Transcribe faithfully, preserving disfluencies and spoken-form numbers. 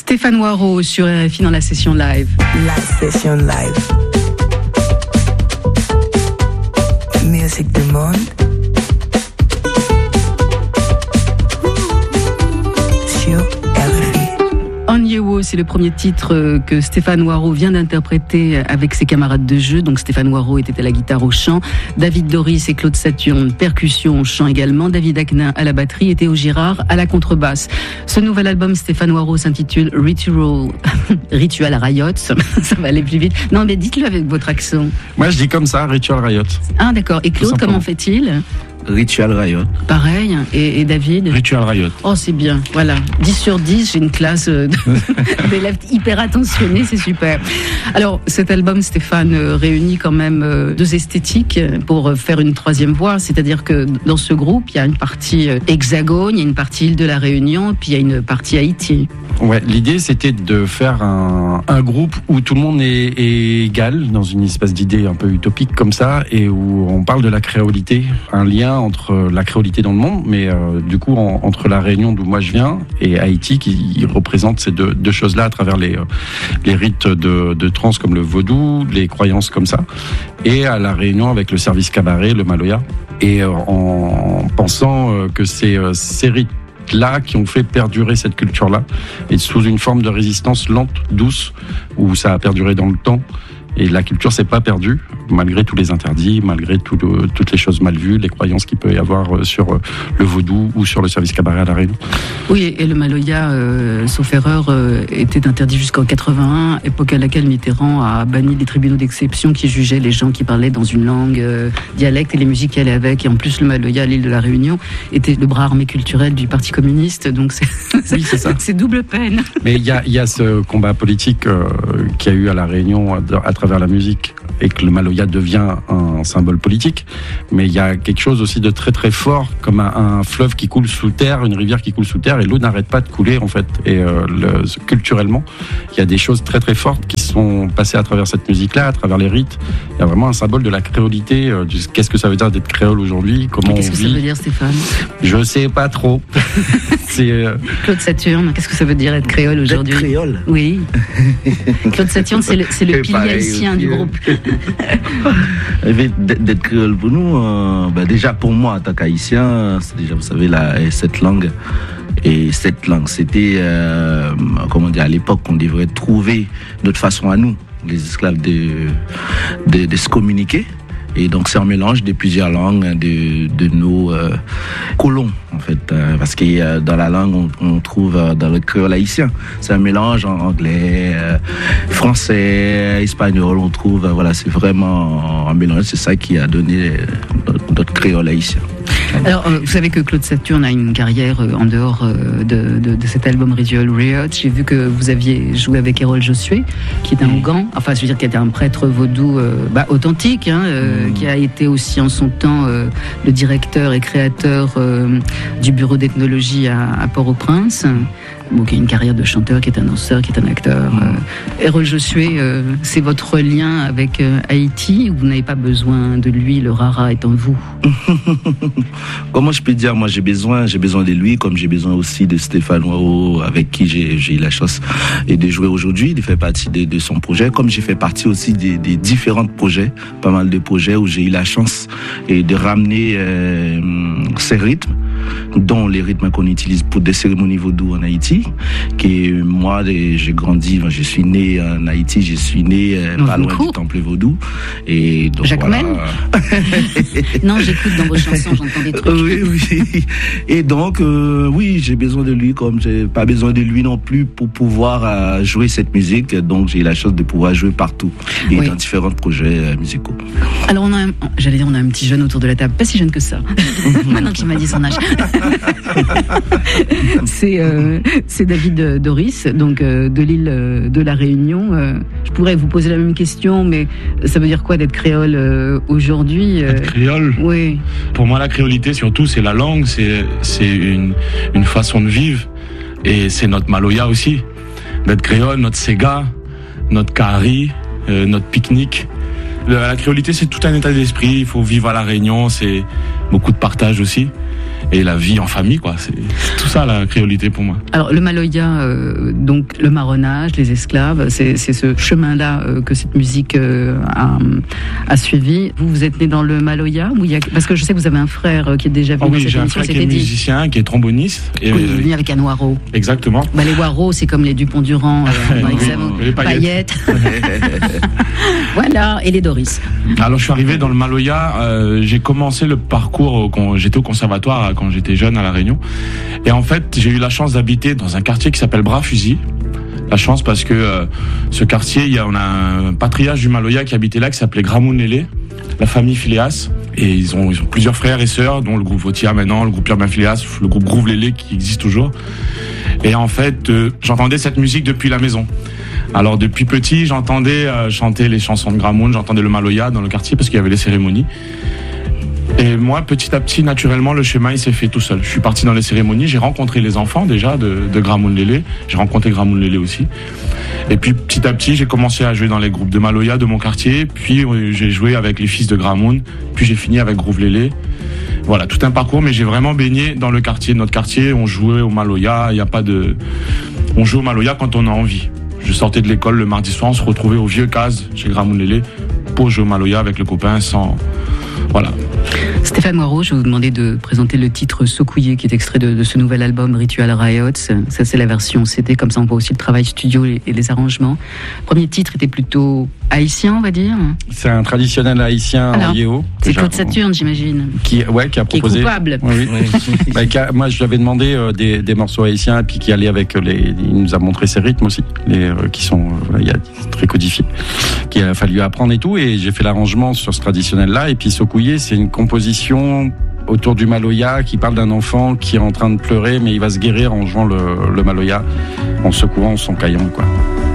Stéphane Waro sur R F I dans la session live. La session live. Musique du monde. Sur R F I. Onyewo, c'est le premier titre que Stéphane Waro vient d'interpréter avec ses camarades de jeu. Donc Stéphane Waro était à la guitare au chant, David Doris et Claude Saturne, percussion au chant également, David Aknin à la batterie et Théo Girard à la contrebasse. Ce nouvel album Stéphane Waro s'intitule Ritual, Ritual Riot. Ça va aller plus vite. Non mais dites-le avec votre accent. Moi je dis comme ça, Ritual Riot. Ah d'accord. Et Claude, comment fait-il ? Ritual Riot. Pareil. Et, et David ? Ritual Riot. Oh, c'est bien. Voilà. dix sur dix, j'ai une classe d'élèves hyper attentionnés, c'est super. Alors, cet album, Stéphane, réunit quand même deux esthétiques pour faire une troisième voix. C'est-à-dire que dans ce groupe, il y a une partie Hexagone, il y a une partie Île de la Réunion, puis il y a une partie Haïti. Ouais, l'idée c'était de faire un, un groupe où tout le monde est, est égal, dans une espèce d'idée un peu utopique comme ça, et où on parle de la créolité, un lien entre la créolité dans le monde, mais euh, du coup en, entre la Réunion d'où moi je viens et Haïti qui représente ces deux, deux choses-là à travers les, les rites de, de trans comme le vaudou, les croyances comme ça, et à la Réunion avec le service cabaret, le maloya, et euh, en pensant euh, que c'est euh, ces rites là qui ont fait perdurer cette culture-là, et sous une forme de résistance lente, douce, où ça a perduré dans le temps. Et la culture s'est pas perdue, malgré tous les interdits, malgré tout le, toutes les choses mal vues, les croyances qu'il peut y avoir sur le vaudou ou sur le service cabaret à la Réunion. Oui, et le maloya, euh, sauf erreur, euh, était interdit jusqu'en quatre-vingt-un, époque à laquelle Mitterrand a banni les tribunaux d'exception qui jugeaient les gens qui parlaient dans une langue euh, dialecte et les musiques qui allaient avec. Et en plus, le maloya à l'île de la Réunion était le bras armé culturel du Parti communiste, donc c'est, oui, c'est ça. C'est double peine. Mais il y a, y a ce combat politique euh, qu'il y a eu à la Réunion à, à travers vers la musique et que le maloya devient un symbole politique, mais il y a quelque chose aussi de très très fort, comme un, un fleuve qui coule sous terre, une rivière qui coule sous terre, et l'eau n'arrête pas de couler en fait. Et euh, le, culturellement, il y a des choses très très fortes qui sont passées à travers cette musique-là, à travers les rites. Il y a vraiment un symbole de la créolité. Euh, du, qu'est-ce que ça veut dire d'être créole aujourd'hui ? Comment qu'est-ce on que vit ? ça veut dire, Stéphane ? Je sais pas trop. C'est euh... Claude Saturne, qu'est-ce que ça veut dire être créole aujourd'hui ? Être créole ? Oui. Claude Saturne, c'est le, c'est le pilier haïtien du groupe. D'être créole pour nous, euh, bah déjà pour moi en tant qu'haïtien, c'est déjà, vous savez, la, cette langue. Et cette langue, c'était, euh, comment dire, à l'époque, on devrait trouver notre façon à nous, les esclaves, de, de, de se communiquer. Et donc c'est un mélange de plusieurs langues de, de nos euh, colons en fait, euh, parce que euh, dans la langue on, on trouve euh, dans le créole haïtien, c'est un mélange en anglais, euh, français, espagnol, on trouve, euh, voilà, c'est vraiment un mélange, c'est ça qui a donné euh, notre, notre créole haïtien. Alors, euh, vous savez que Claude Saturne a une carrière euh, en dehors euh, de, de, de cet album Ritual Riot. J'ai vu que vous aviez joué avec Errol Josué, qui est un Ougan, enfin, je veux dire, qui était un prêtre vaudou euh, bah, authentique, hein, euh, mmh. qui a été aussi en son temps euh, le directeur et créateur euh, du bureau d'ethnologie à, à Port-au-Prince. Bon, qui a une carrière de chanteur, qui est un danseur, qui est un acteur. Euh, Errol Josué, euh, c'est votre lien avec euh, Haïti, ou vous n'avez pas besoin de lui, le rara est en vous? Comment je peux dire, moi j'ai besoin, j'ai besoin de lui, comme j'ai besoin aussi de Stéphane Waro, avec qui j'ai, j'ai eu la chance et de jouer aujourd'hui, de faire partie de, de son projet, comme j'ai fait partie aussi des, des différents projets, pas mal de projets où j'ai eu la chance et de ramener euh, ces rythmes, dont les rythmes qu'on utilise pour des cérémonies vaudou en Haïti, qui moi j'ai grandi, je suis né en Haïti, je suis né euh, pas loin du temple vaudou, et donc Jacques voilà. Non, j'écoute dans vos chansons, j'entends des trucs. Oui, oui. Et donc euh, oui, j'ai besoin de lui, comme j'ai pas besoin de lui non plus pour pouvoir euh, jouer cette musique, donc j'ai la chance de pouvoir jouer partout et oui. dans différents projets euh, musicaux. Alors on a, un, j'allais dire on a un petit jeune autour de la table, pas si jeune que ça. Maintenant qu'il m'a dit son âge. c'est euh, c'est David Doris, donc euh, de l'île euh, de la Réunion. Euh, je pourrais vous poser la même question, mais ça veut dire quoi d'être créole euh, aujourd'hui euh... Être créole. Oui. Pour moi, la créolité, surtout, c'est la langue, c'est c'est une une façon de vivre, et c'est notre maloya aussi. D'être créole, notre sega, notre kari, euh, notre pique-nique. La créolité, c'est tout un état d'esprit. Il faut vivre à la Réunion, c'est beaucoup de partage aussi. et la vie en famille, quoi. C'est tout ça la créolité pour moi. Alors le Maloya, euh, donc le marronnage, les esclaves, c'est, c'est ce chemin-là euh, que cette musique euh, a, a suivi. Vous, vous êtes né dans le Maloya ou il y a... Parce que je sais que vous avez un frère euh, qui est déjà venu oh oui, dans cette j'ai un émission, frère qui est dit. musicien, qui est tromboniste. Et oui, il est venu avec un waro. Exactement. Bah, les waros, c'est comme les Dupont-Durand euh, dans Examo. Les paillettes. paillettes. Voilà, et les Doris. Alors je suis arrivé dans le Maloya, euh, j'ai commencé le parcours au, quand j'étais au conservatoire quand j'étais jeune à La Réunion. Et en fait, j'ai eu la chance d'habiter dans un quartier qui s'appelle Bras-Fusil. La chance parce que euh, ce quartier, il y a, on a un patriarche du Maloya qui habitait là, qui s'appelait Gramoun Lélé, la famille Phileas. Et ils ont, ils ont plusieurs frères et sœurs, dont le groupe Vautier maintenant, le groupe Urbain Phileas, le groupe Groove Lélé qui existe toujours. Et en fait, euh, j'entendais cette musique depuis la maison. Alors depuis petit, j'entendais euh, chanter les chansons de Gramoun, j'entendais le Maloya dans le quartier parce qu'il y avait les cérémonies. Et moi, petit à petit, naturellement, le chemin, il s'est fait tout seul. Je suis parti dans les cérémonies, j'ai rencontré les enfants déjà de, de Gramoun Lélé. J'ai rencontré Gramoun Lélé aussi. Et puis, petit à petit, j'ai commencé à jouer dans les groupes de Maloya de mon quartier. Puis, euh, j'ai joué avec les fils de Gramoun. Puis, j'ai fini avec Groove Lélé. Voilà, tout un parcours, mais j'ai vraiment baigné dans le quartier. Notre quartier, on jouait au Maloya. Il n'y a pas de... On joue au Maloya quand on a envie. Je sortais de l'école le mardi soir, on se retrouvait au vieux case chez Gramoun Lélé pour jouer au Maloya avec le copain sans... Voilà. Stéphane Moreau, je vais vous demander de présenter le titre Sokouye, qui est extrait de, de ce nouvel album Ritual Riots. Ça, c'est la version C D, comme ça on voit aussi le travail studio et, et les arrangements. Le premier titre était plutôt haïtien, on va dire. C'est un traditionnel haïtien Alors, en yéo. C'est Claude Saturne, j'imagine. Qui, ouais, qui a proposé. Qui est coupable. Oui, oui. bah, qui a, moi, je lui avais demandé euh, des, des morceaux haïtiens, et puis qui allait avec les. Il nous a montré ses rythmes aussi, les, euh, qui sont euh, il y a, très codifiés, qu'il a fallu apprendre et tout. Et j'ai fait l'arrangement sur ce traditionnel-là. Et puis Sokouye, c'est une composition autour du Maloya qui parle d'un enfant qui est en train de pleurer, mais il va se guérir en jouant le, le Maloya, en secouant son caillon, quoi.